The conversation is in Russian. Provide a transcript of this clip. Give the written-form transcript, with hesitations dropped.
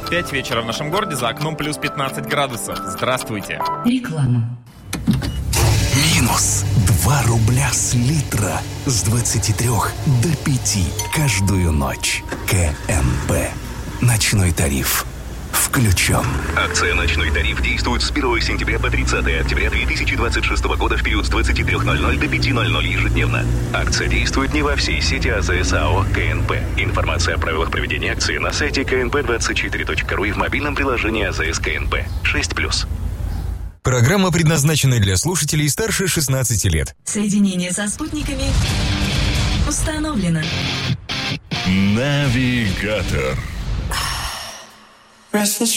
5 вечера в нашем городе, за окном плюс 15 градусов. Здравствуйте. Реклама. Минус 2 рубля с литра с 23 до 5 каждую ночь. КНП. Ночной тариф включен. Акция «Ночной тариф» действует с 1 сентября по 30 октября 2026 года в период с 23:00 до 5:00 ежедневно. Акция действует не во всей сети АЗС АО КНП. Информация о правилах проведения акции на сайте knp24.ru и в мобильном приложении АЗС КНП. 6+. Программа предназначена для слушателей старше 16 лет. Соединение со спутниками установлено. Навигатор. Restless